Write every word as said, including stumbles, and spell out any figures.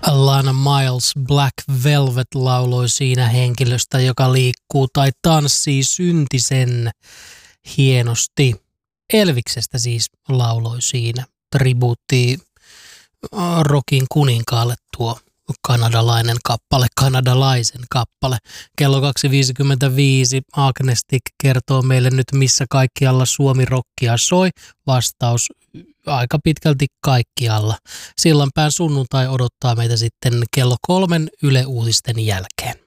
Alana Miles Black Velvet lauloi siinä henkilöstä, joka liikkuu tai tanssii syntisen hienosti. Elviksestä siis lauloi siinä. Tribuutti rockin kuninkaalle tuo kanadalainen kappale, kanadalaisen kappale. Kello kaksi viisikymmentäviisi Agnestik kertoo meille nyt, missä kaikkialla Suomi rockia soi. Vastaus aika pitkälti kaikkialla. Sillanpään sunnuntai odottaa meitä sitten kello kolmen Yle Uutisten jälkeen.